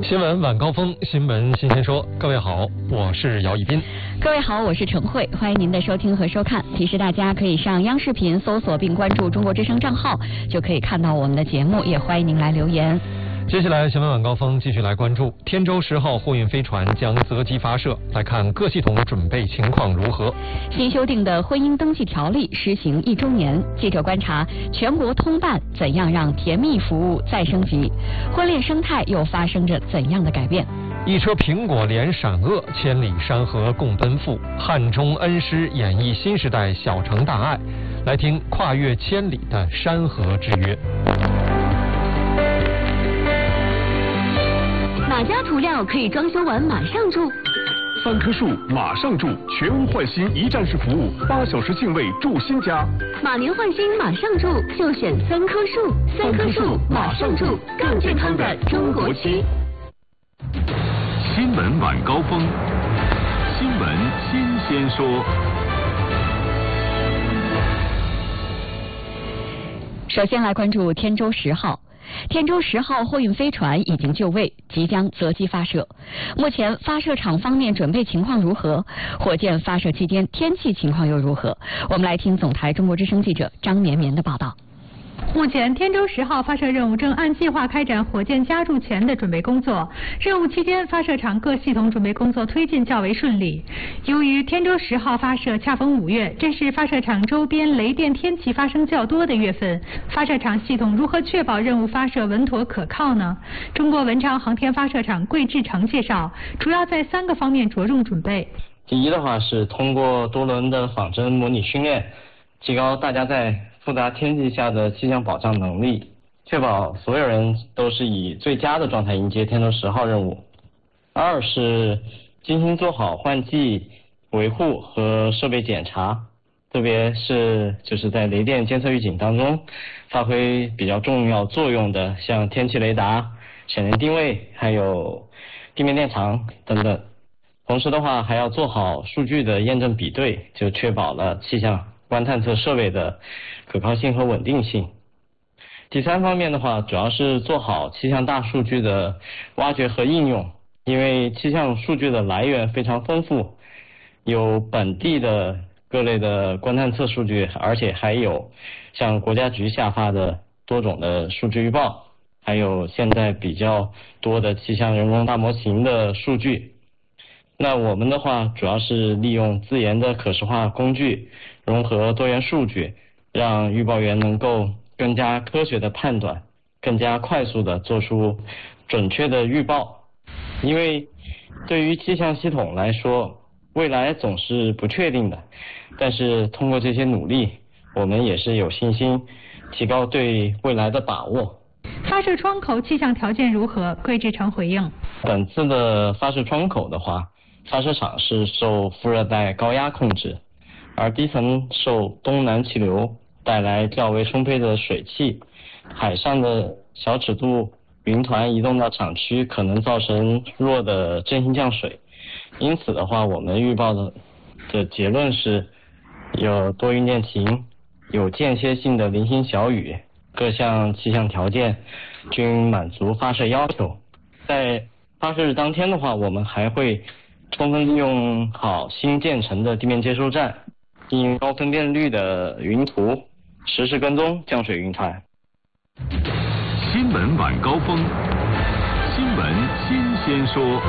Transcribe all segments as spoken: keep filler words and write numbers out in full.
新闻晚高峰，新闻新鲜说。各位好，我是姚一斌。 各位好，我是陈慧，欢迎您的收听和收看。提示大家可以上央视频搜索并关注中国之声账号，就可以看到我们的节目，也欢迎您来留言。 接下来新闻晚高峰继续来关注天舟十号货运飞船将择机发射，来看各系统准备情况如何。 新修订的婚姻登记条例施行一周年，记者观察全国通办怎样让甜蜜服务再升级，婚恋生态又发生着怎样的改变。 一车苹果连闪厄，千里山河共奔赴，汉中恩师演绎新时代小城大爱，来听跨越千里的山河之约。 哪家涂料可以装修完马上住？ 三棵树马上住，全屋换新一站式服务，八小时净位住新家。 马年换新马上住，就选三棵树。三棵树马上住，更健康的中国区。 新闻晚高峰，新闻新鲜说。 首先来关注天舟十号。天舟十号货运飞船已经就位，即将择机发射。目前发射场方面准备情况如何？火箭发射期间天气情况又如何？我们来听总台中国之声记者张绵绵的报道。 目前，天舟十号发射任务正按计划开展火箭加注前的准备工作。任务期间，发射场各系统准备工作推进较为顺利。由于天舟十号发射恰逢五月，这是发射场周边雷电天气发生较多的月份，发射场系统如何确保任务发射稳妥可靠呢？中国文昌航天发射场桂志成介绍，主要在三个方面着重准备。 第一的话是通过多轮的仿真模拟训练，提高大家在复杂天气下的气象保障能力，确保所有人都是以最佳的状态迎接天舟十号任务。二是精心做好换季维护和设备检查，特别是就是在雷电监测预警当中发挥比较重要作用的，像天气雷达、闪电定位，还有地面电场等等。同时的话还要做好数据的验证比对，就确保了气象观探测设备的可靠性和稳定性。第三方面的话，主要是做好气象大数据的挖掘和应用，因为气象数据的来源非常丰富，有本地的各类的观探测数据，而且还有像国家局下发的多种的数据预报，还有现在比较多的气象人工大模型的数据。那我们的话主要是利用自研的可视化工具，融合多元数据，让预报员能够更加科学的判断，更加快速的做出准确的预报。因为对于气象系统来说，未来总是不确定的，但是通过这些努力，我们也是有信心提高对未来的把握。 发射窗口气象条件如何？桂志成回应， 本次的发射窗口的话，发射场是受副热带高压控制，而低层受东南气流带来较为充沛的水汽，海上的小尺度云团移动到场区可能造成弱的阵性降水，因此的话，我们预报的的结论是有多云见晴，有间歇性的零星小雨，各项气象条件均满足发射要求。在发射日当天的话，我们还会充分利用好新建成的地面接收站，进行高分辨率的云图，实时跟踪降水云团。 新闻晚高峰，新闻新鲜说。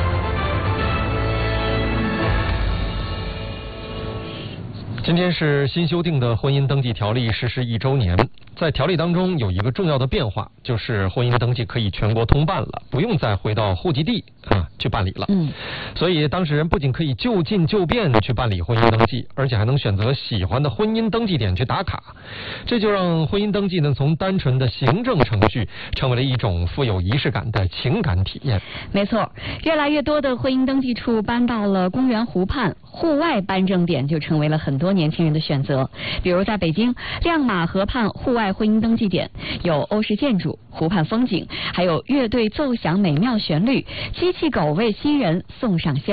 今天是新修订的婚姻登记条例实施一周年，在条例当中有一个重要的变化，就是婚姻登记可以全国通办了，不用再回到户籍地啊去办理了。嗯，所以当事人不仅可以就近就便去办理婚姻登记，而且还能选择喜欢的婚姻登记点去打卡，这就让婚姻登记呢从单纯的行政程序成为了一种富有仪式感的情感体验。 没错，越来越多的婚姻登记处搬到了公园湖畔，户外办证点就成为了很多年轻人的选择。比如在北京亮马河畔户外婚姻登记点，有欧式建筑、湖畔风景，还有乐队奏响美妙旋律，机器狗为新人送上鲜花。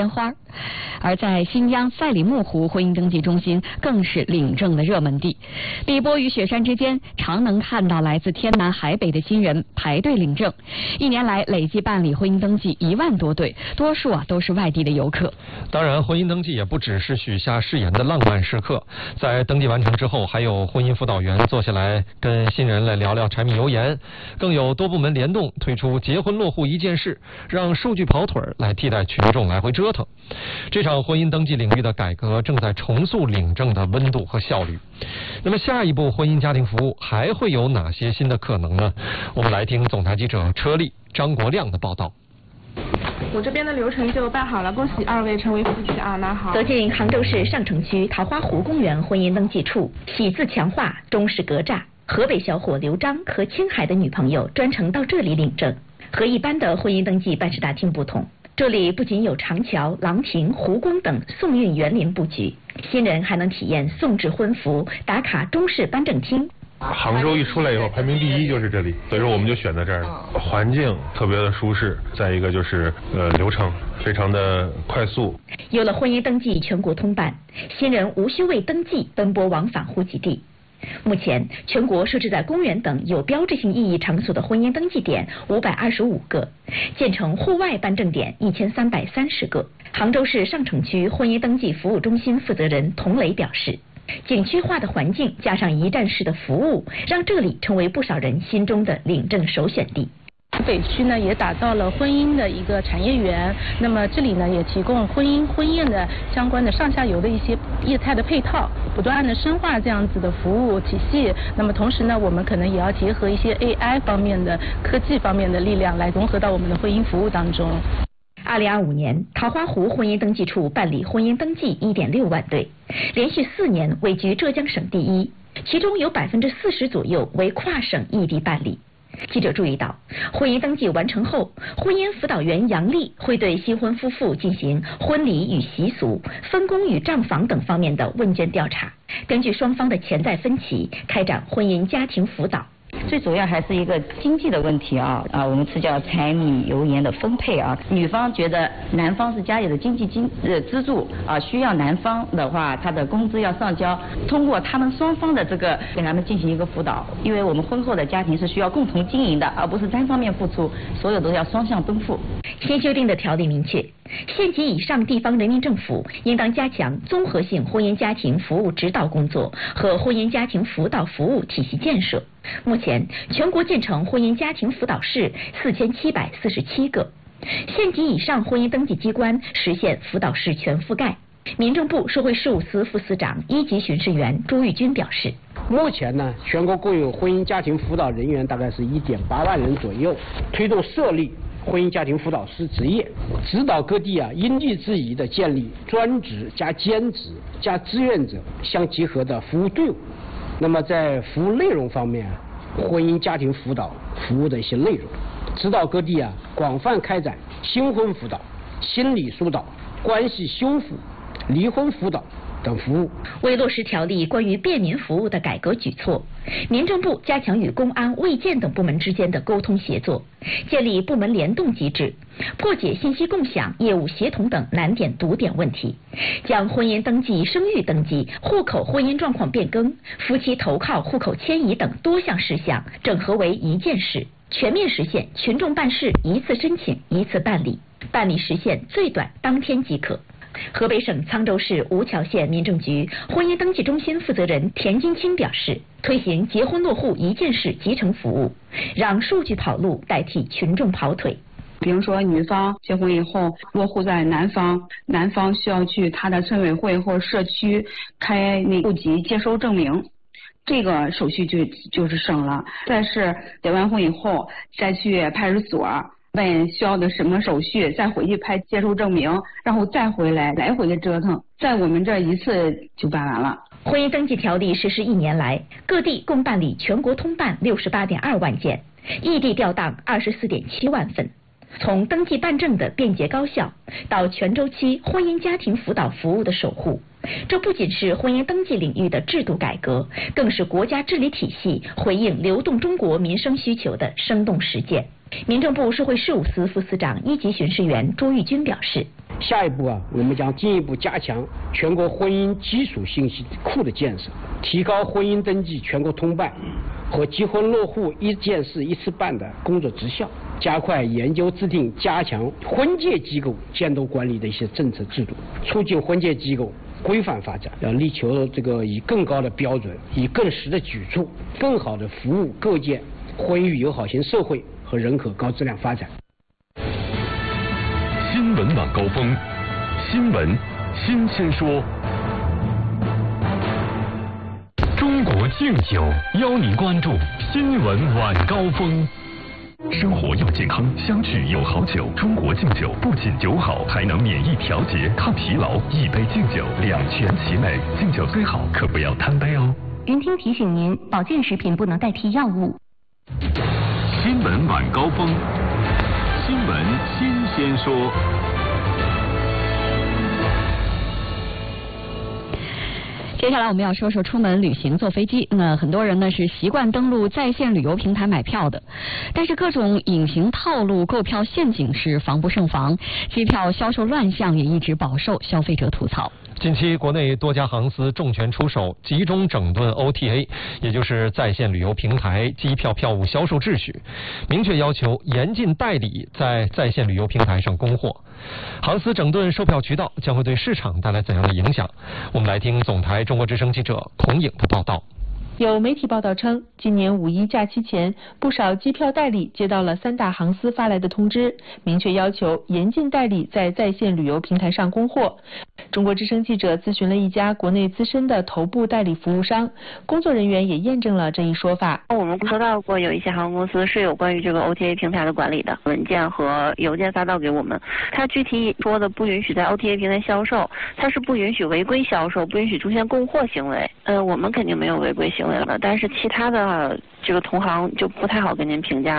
而在新疆赛里木湖婚姻登记中心更是领证的热门地，碧波与雪山之间常能看到来自天南海北的新人排队领证，一年来累计办理婚姻登记一万多对，多数啊都是外地的游客。 当然，婚姻登记也不只是许下誓言的浪漫时刻，在登记完成之后，还有婚姻辅导员坐下来跟新人来聊聊柴米油盐，更有多部门联动推出结婚落户一件事，让数据跑腿来替代群众来回折腾。这场婚姻登记领域的改革正在重塑领证的温度和效率。那么下一步婚姻家庭服务还会有哪些新的可能呢？我们来听总台记者车丽、张国亮的报道。 我这边的流程就办好了，恭喜二位成为夫妻啊！那好。 走进杭州市上城区桃花湖公园婚姻登记处，喜字强化，中式格栅。河北小伙刘章和青海的女朋友专程到这里领证。和一般的婚姻登记办事大厅不同，这里不仅有长桥、廊亭、湖宫等宋韵园林布局，新人还能体验宋制婚服，打卡中式颁证厅。 杭州一出来以后，排名第一就是这里，所以说我们就选在这儿了。环境特别的舒适，再一个就是呃流程非常的快速。 有了婚姻登记全国通办，新人无需为登记奔波往返户籍地。目前，全国设置在公园等有标志性意义场所的婚姻登记点五百二十五个，建成户外颁证点一千三百三十个。杭州市上城区婚姻登记服务中心负责人童磊表示，景区化的环境加上一站式的服务，让这里成为不少人心中的领证首选地。 北区呢也打造了婚姻的一个产业园，那么这里呢也提供婚姻婚宴的相关的上下游的一些业态的配套，不断的深化这样子的服务体系。那么同时呢，我们可能也要结合一些 A I 方面的科技方面的力量来融合到我们的婚姻服务当中。 二零二五年，桃花湖婚姻登记处办理婚姻登记一点六万对，连续四年位居浙江省第一，其中有百分之四十左右为跨省异地办理。记者注意到，婚姻登记完成后，婚姻辅导员杨丽会对新婚夫妇进行婚礼与习俗、分工与账房等方面的问卷调查，根据双方的潜在分歧，开展婚姻家庭辅导。 最主要还是一个经济的问题啊啊，我们是叫柴米油盐的分配啊。女方觉得男方是家里的经济经呃支柱啊，需要男方的话他的工资要上交，通过他们双方的这个给他们进行一个辅导，因为我们婚后的家庭是需要共同经营的，而不是单方面付出，所有都要双向奔赴。 新修订的条例明确，县级以上地方人民政府应当加强综合性婚姻家庭服务指导工作和婚姻家庭辅导服务体系建设。目前，全国建成婚姻家庭辅导室四千七百四十七个，县级以上婚姻登记机关实现辅导室全覆盖。民政部社会事务司副司长、一级巡视员朱玉军表示， 目前呢，全国共有婚姻家庭辅导人员大概是一点八万人左右，推动设立婚姻家庭辅导师职业，指导各地啊因地制宜的建立专职加兼职加志愿者相结合的服务队伍。那么在服务内容方面，婚姻家庭辅导服务的一些内容，指导各地啊广泛开展新婚辅导、心理疏导、关系修复、离婚辅导等服务。 为落实条例关于便民服务的改革举措，民政部加强与公安、卫健等部门之间的沟通协作，建立部门联动机制，破解信息共享、业务协同等难点堵点问题，将婚姻登记、生育登记、户口婚姻状况变更、夫妻投靠、户口迁移等多项事项整合为一件事，全面实现群众办事一次申请一次办理，办理时限最短当天即可。河北省沧州市吴桥县民政局婚姻登记中心负责人田金清表示，推行结婚落户一件事集成服务，让数据跑路代替群众跑腿。 比如说，女方结婚以后落户在男方，男方需要去他的村委会或者社区开那户籍接收证明，这个手续就就是省了。再是结完婚以后再去派出所问需要的什么手续，再回去拍接收证明，然后再回来，来回的折腾，在我们这一次就办完了。 婚姻登记条例实施一年来，各地共办理全国通办六十八点二万件，异地调档二十四点七万份。从登记办证的便捷高效，到全周期婚姻家庭辅导服务的守护，这不仅是婚姻登记领域的制度改革，更是国家治理体系回应流动中国民生需求的生动实践。民政部社会事务司副司长、一级巡视员朱玉军表示， 下一步啊，我们将进一步加强全国婚姻基础信息库的建设，提高婚姻登记全国通办和结婚落户一件事一次办的工作绩效，加快研究制定加强婚介机构监督管理的一些政策制度，促进婚介机构规范发展，要力求这个以更高的标准，以更实的举措，更好的服务构建婚育友好型社会和人口高质量发展。 新闻晚高峰，新闻新鲜说。中国敬酒邀您关注新闻晚高峰。生活要健康，相聚有好酒。中国敬酒不仅酒好，还能免疫调节、抗疲劳。一杯敬酒，两全其美。敬酒虽好，可不要贪杯哦。 云听提醒您，保健食品不能代替药物。 新闻晚高峰，新闻新鲜说。 接下来我们要说说出门旅行坐飞机。那很多人呢是习惯登录在线旅游平台买票的，但是各种隐形套路、购票陷阱是防不胜防，机票销售乱象也一直饱受消费者吐槽。 近期，国内多家航司重拳出手，集中整顿 O T A， 也就是在线旅游平台机票票务销售秩序，明确要求严禁代理在在线旅游平台上供货。航司整顿售票渠道将会对市场带来怎样的影响？我们来听总台中国之声记者孔颖的报道。 有媒体报道称，今年五一假期前，不少机票代理接到了三大航司发来的通知，明确要求严禁代理在在线旅游平台上供货。中国之声记者咨询了一家国内资深的头部代理服务商，工作人员也验证了这一说法。 我们收到过有一些航空公司是有关于这个 O T A 平台的管理的文件和邮件发到给我们，它具体说的不允许在 O T A 平台销售，它是不允许违规销售，不允许出现供货行为。呃，我们肯定没有违规行为了，但是其他的这个同行就不太好跟您评价。